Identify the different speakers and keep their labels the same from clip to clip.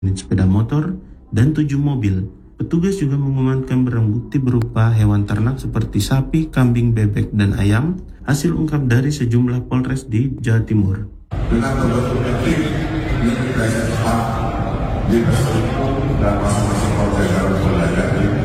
Speaker 1: unit sepeda motor, dan 7 mobil. Petugas juga mengamankan barang bukti berupa hewan ternak seperti sapi, kambing, bebek, dan ayam, hasil ungkap dari sejumlah Polres di Jawa Timur.
Speaker 2: Dengan membentuknya tim investigasi cepat di Hukum dan masing-masing Polres dan Polda,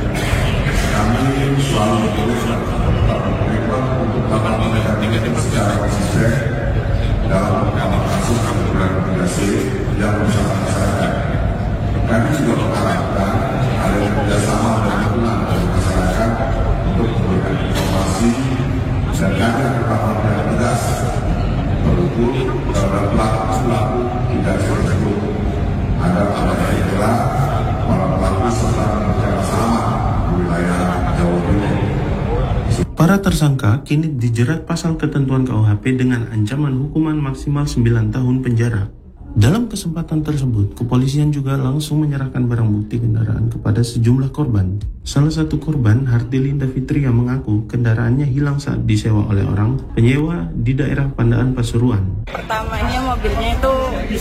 Speaker 2: kami selalu terus melakukan komitmen untuk dapat meningkatkan secara konsisten dalam beberapa kasus investigasi yang bersama masyarakat. Kami juga mengharapkan ada kerjasama dan dukungan dari masyarakat untuk memberikan informasi dan agar ketahuan yang tegas berukur terhadap pelaku tidak tersebut agar ada ikhlas para pelaku serta bekerja sama di wilayah Jawa Timur.
Speaker 1: Para tersangka kini dijerat pasal ketentuan KUHP dengan ancaman hukuman maksimal 9 tahun penjara. Dalam kesempatan tersebut, kepolisian juga langsung menyerahkan barang bukti kendaraan kepada sejumlah korban. Salah satu korban, Hartilinda Fitria, mengaku kendaraannya hilang saat disewa oleh orang penyewa di daerah Pandaan Pasuruan.
Speaker 3: Pertamanya mobilnya itu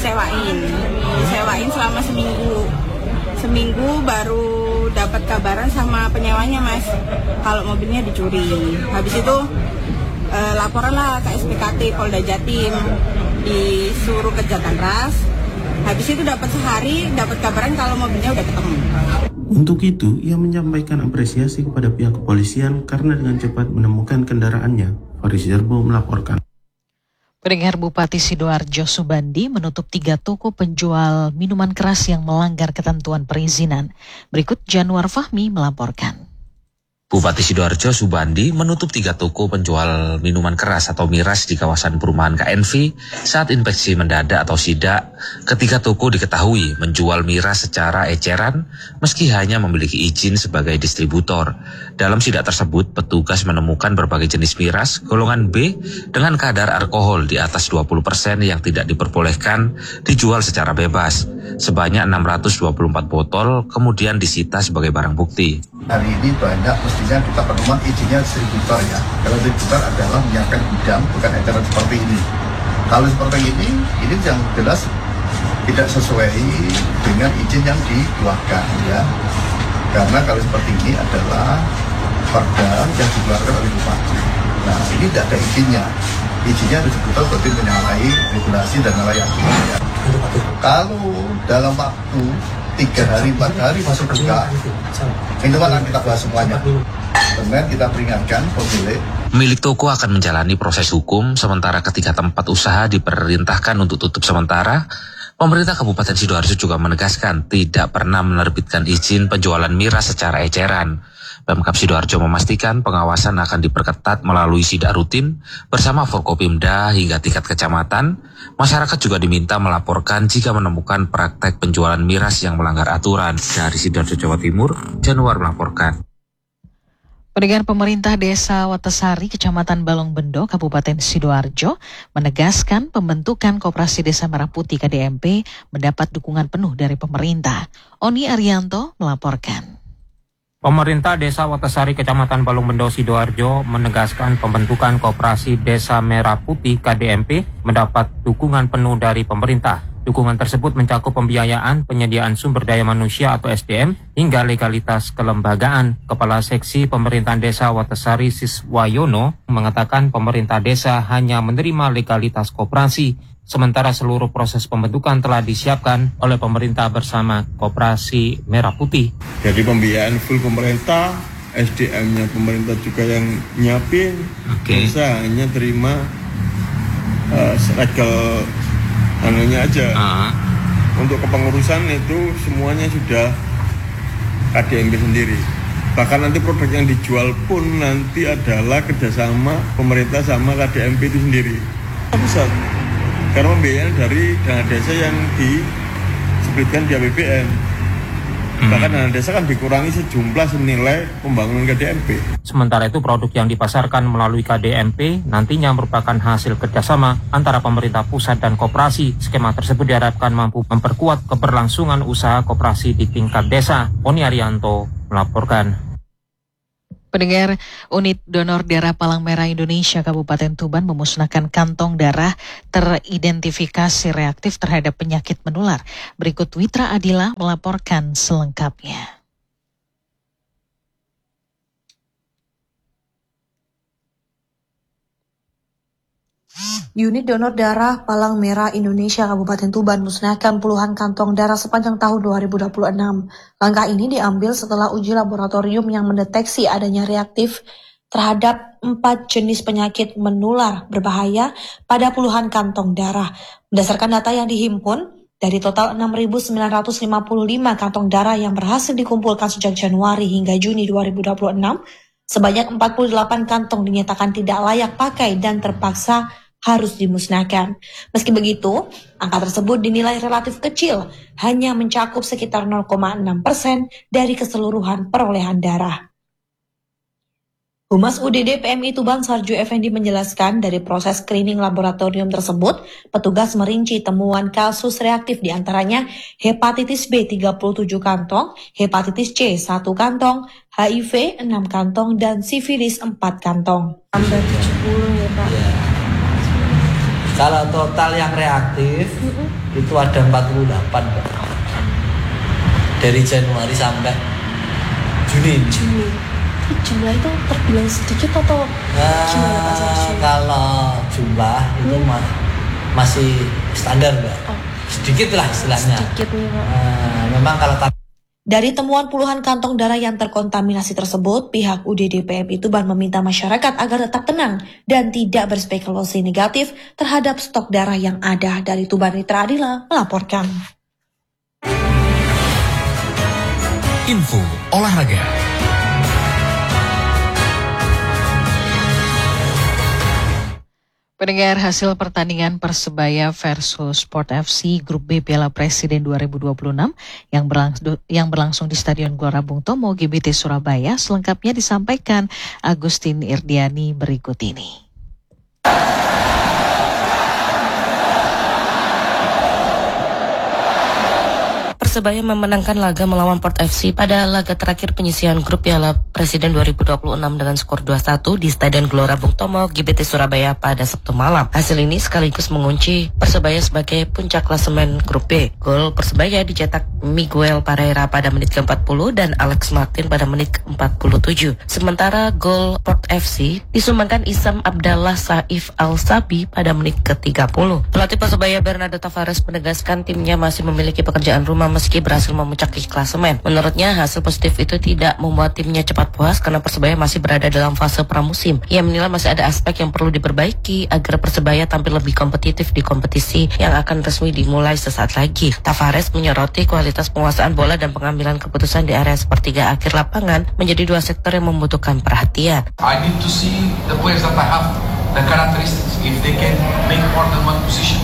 Speaker 3: disewain selama seminggu baru dapat kabaran sama penyewanya, Mas, kalau mobilnya dicuri. Habis itu laporan lah ke SPKT Polda Jatim, disuruh ke Jatanras. Habis itu dapat sehari dapat kabaran kalau mobilnya udah ketemu.
Speaker 1: Untuk itu, ia menyampaikan apresiasi kepada pihak kepolisian karena dengan cepat menemukan kendaraannya. Faris Jarbo melaporkan.
Speaker 4: Pendengar, Bupati Sidoarjo Subandi menutup 3 toko penjual minuman keras yang melanggar ketentuan perizinan. Berikut Januar Fahmi melaporkan.
Speaker 5: Bupati Sidoarjo Subandi menutup 3 toko penjual minuman keras atau miras di kawasan perumahan KNV saat inspeksi mendadak atau sidak. Ketiga toko diketahui menjual miras secara eceran meski hanya memiliki izin sebagai distributor. Dalam sidak tersebut, petugas menemukan berbagai jenis miras golongan B dengan kadar alkohol di atas 20% yang tidak diperbolehkan dijual secara bebas. Sebanyak 624 botol kemudian disita sebagai barang bukti.
Speaker 6: Hari ini banyak mestinya kita pedoman izinnya distributor ya. Kalau distributor adalah menyiapkan gudang, bukan eceran seperti ini. Kalau seperti ini yang jelas tidak sesuai dengan izin yang dikeluarkan ya. Karena kalau seperti ini adalah perda yang dikeluarkan oleh bupati. Nah, ini tidak ada izinnya. Izinnya distributor berarti menyalahi regulasi dan menyalahi aturan ya. Kalau dalam waktu 3 hari, 4 hari masuk buka, itu kan kita bahas semuanya. Kemudian kita peringatkan pemilik.
Speaker 5: Milik toko akan menjalani proses hukum, sementara ketika tempat usaha diperintahkan untuk tutup sementara, pemerintah Kabupaten Sidoarjo juga menegaskan tidak pernah menerbitkan izin penjualan miras secara eceran. Pemkab Sidoarjo memastikan pengawasan akan diperketat melalui sidak rutin bersama Forkopimda hingga tingkat kecamatan. Masyarakat juga diminta melaporkan jika menemukan praktek penjualan miras yang melanggar aturan. Dari Sidoarjo, Jawa Timur, Januar melaporkan.
Speaker 4: Pendengar, pemerintah Desa Watesari, Kecamatan Balongbendo, Kabupaten Sidoarjo, menegaskan pembentukan Koperasi Desa Merah Putih KDMP mendapat dukungan penuh dari pemerintah. Oni Arianto melaporkan.
Speaker 7: Pemerintah Desa Watesari, Kecamatan Balongbendo, Sidoarjo menegaskan pembentukan Koperasi Desa Merah Putih KDMP mendapat dukungan penuh dari pemerintah. Dukungan tersebut mencakup pembiayaan, penyediaan sumber daya manusia atau SDM, hingga legalitas kelembagaan. Kepala Seksi Pemerintahan Desa Watesari Siswayono mengatakan pemerintah desa hanya menerima legalitas koperasi, sementara seluruh proses pembentukan telah disiapkan oleh pemerintah bersama Koperasi Merah Putih.
Speaker 8: Jadi pembiayaan full pemerintah, SDM-nya pemerintah juga yang nyiapin. Desa hanya terima legal anunya aja. Untuk kepengurusan itu semuanya sudah KDMP sendiri. Bahkan nanti produk yang dijual pun nanti adalah kerjasama pemerintah sama KDMP itu sendiri. Pusat. Karena pembiayaan dari dana desa yang disebutkan di APBN. Bahkan dana desa kan dikurangi sejumlah senilai pembangunan KDMP.
Speaker 7: Sementara itu produk yang dipasarkan melalui KDMP nantinya merupakan hasil kerjasama antara pemerintah pusat dan koperasi. Skema tersebut diharapkan mampu memperkuat keberlangsungan usaha koperasi di tingkat desa. Oni Arianto melaporkan.
Speaker 4: Pendengar, Unit Donor Darah Palang Merah Indonesia Kabupaten Tuban memusnahkan kantong darah teridentifikasi reaktif terhadap penyakit menular. Berikut Witra Adila melaporkan selengkapnya.
Speaker 9: Unit Donor Darah Palang Merah Indonesia Kabupaten Tuban musnahkan puluhan kantong darah sepanjang tahun 2026. Langkah ini diambil setelah uji laboratorium yang mendeteksi adanya reaktif terhadap 4 jenis penyakit menular berbahaya pada puluhan kantong darah. Berdasarkan data yang dihimpun, dari total 6.955 kantong darah yang berhasil dikumpulkan sejak Januari hingga Juni 2026, sebanyak 48 kantong dinyatakan tidak layak pakai dan terpaksa harus dimusnahkan. Meski begitu, angka tersebut dinilai relatif kecil, hanya mencakup sekitar 0,6% dari keseluruhan perolehan darah. Humas UDD PMI Tuban Sarjo Effendi menjelaskan dari proses screening laboratorium tersebut, petugas merinci temuan kasus reaktif diantaranya hepatitis B 37 kantong, hepatitis C 1 kantong, HIV 6 kantong, dan sifilis 4 kantong.
Speaker 10: Tambah 70 ya Pak? Ya. Kalau total yang reaktif itu ada 48 Pak. Dari Januari sampai Juni.
Speaker 9: Jumlah itu terbilang sedikit atau gimana Pak Sarjo?
Speaker 10: Kalau jumlah itu masih standar Mbak. Sedikit lah istilahnya.
Speaker 9: Sedikit nih Pak.
Speaker 10: Memang kalau
Speaker 9: dari temuan puluhan kantong darah yang terkontaminasi tersebut, pihak UDD PMI Tuban meminta masyarakat agar tetap tenang dan tidak berspekulasi negatif terhadap stok darah yang ada. Dari Tuban, Witra Adila melaporkan.
Speaker 11: Info olahraga.
Speaker 4: Pendengar, hasil pertandingan Persebaya versus Sport FC Grup B Piala Presiden 2026 yang berlangsung di Stadion Gelora Bung Tomo GBT Surabaya selengkapnya disampaikan Agustin Irdiani berikut ini.
Speaker 12: Persebaya memenangkan laga melawan Port FC pada laga terakhir penyisihan grup Piala Presiden 2026 dengan skor 2-1 di Stadion Gelora Bung Tomo GBT Surabaya pada Sabtu malam. Hasil ini sekaligus mengunci Persebaya sebagai puncak klasemen grup B. Gol Persebaya dicetak Miguel Pereira pada menit ke-40 dan Alex Martin pada menit ke-47. Sementara gol Port FC disumbangkan Isam Abdallah Saif Al-Sabi pada menit ke-30. Pelatih Persebaya Bernardo Tavares menegaskan timnya masih memiliki pekerjaan rumah meski berhasil memuncaki klasemen. Menurutnya, hasil positif itu tidak membuat timnya cepat puas karena Persebaya masih berada dalam fase pramusim. Ia menilai masih ada aspek yang perlu diperbaiki agar Persebaya tampil lebih kompetitif di kompetisi yang akan resmi dimulai sesaat lagi. Tavares menyoroti kualitas penguasaan bola dan pengambilan keputusan di area sepertiga akhir lapangan menjadi dua sektor yang membutuhkan perhatian.
Speaker 13: I need to see the players that I have, the characteristics, if they can make more than one position.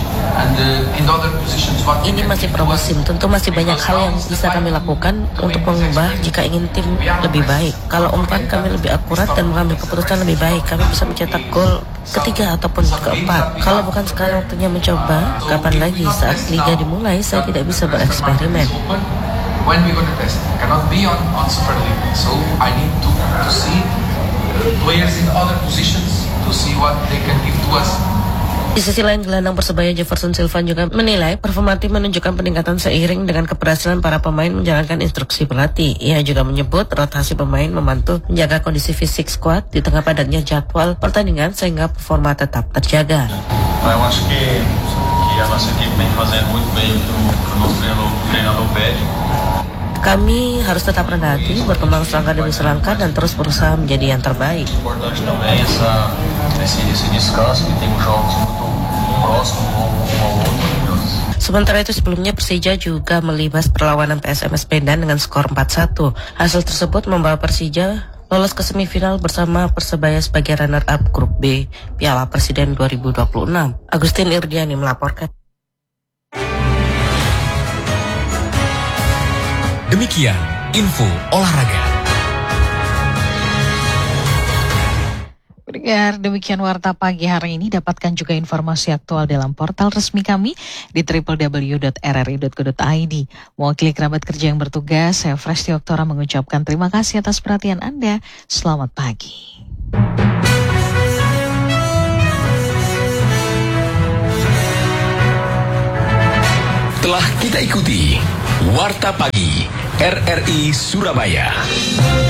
Speaker 12: Ini masih pramusim, tentu masih banyak hal yang bisa kami lakukan untuk mengubah jika ingin tim lebih baik. Kalau umpan kami lebih akurat dan mengambil keputusan lebih baik, kami bisa mencetak gol ketiga ataupun keempat. Kalau bukan sekarang waktunya mencoba, kapan lagi saat liga dimulai saya tidak bisa bereksperimen.
Speaker 13: When we gonna test, cannot be on Super League. So I need to see players in other positions to see what they can give to us.
Speaker 12: Di sisi lain, gelandang Persebaya Jefferson Silva juga menilai performa tim menunjukkan peningkatan seiring dengan keberhasilan para pemain menjalankan instruksi pelatih. Ia juga menyebut rotasi pemain membantu menjaga kondisi fisik skuad di tengah padatnya jadwal pertandingan sehingga performa tetap terjaga.
Speaker 14: Eu acho que a nossa equipe vem fazendo muito bem o que o nosso treinador pede.
Speaker 12: Kami harus tetap rendah hati, berkembang selangkah demi selangkah dan terus berusaha menjadi yang terbaik.
Speaker 14: Importante também esse descanso que tem jogos muito próximos um ao outro.
Speaker 12: Sementara itu sebelumnya Persija juga melibas perlawanan PSMS Medan dengan skor 4-1. Hasil tersebut membawa Persija lolos ke semifinal bersama Persebaya sebagai runner-up Grup B Piala Presiden 2026. Agustin Irdiani melaporkan.
Speaker 11: Demikian info olahraga.
Speaker 4: Pendengar, demikian Warta Pagi hari ini. Dapatkan juga informasi aktual dalam portal resmi kami di www.rri.co.id. Mewakili kerabat kerja yang bertugas, saya Fresti Oktora mengucapkan terima kasih atas perhatian Anda. Selamat pagi.
Speaker 11: Telah kita ikuti Warta Pagi RRI Surabaya.